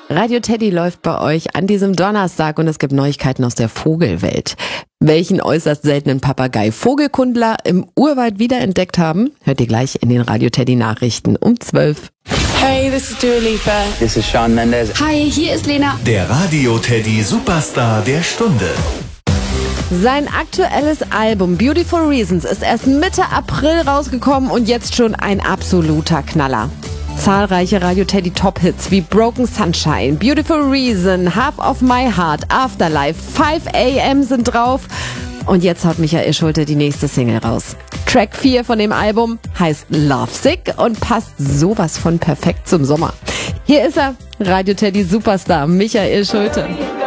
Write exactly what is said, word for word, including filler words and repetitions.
Radio Teddy läuft bei euch an diesem Donnerstag und es gibt Neuigkeiten aus der Vogelwelt. Welchen äußerst seltenen Papagei Vogelkundler im Urwald wiederentdeckt haben, hört ihr gleich in den Radio Teddy Nachrichten um zwölf. Hey, this is Dua Lipa. This is Shawn Mendes. Hi, hier ist Lena. Der Radio Teddy Superstar der Stunde. Sein aktuelles Album Beautiful Reasons ist erst Mitte April rausgekommen und jetzt schon ein absoluter Knaller. Zahlreiche Radio Teddy Top-Hits wie Broken Sunshine, Beautiful Reason, Half of My Heart, Afterlife, five a m sind drauf. Und jetzt haut Michael Schulte die nächste Single raus. Track vier von dem Album heißt Lovesick und passt sowas von perfekt zum Sommer. Hier ist er, Radio Teddy Superstar Michael Schulte.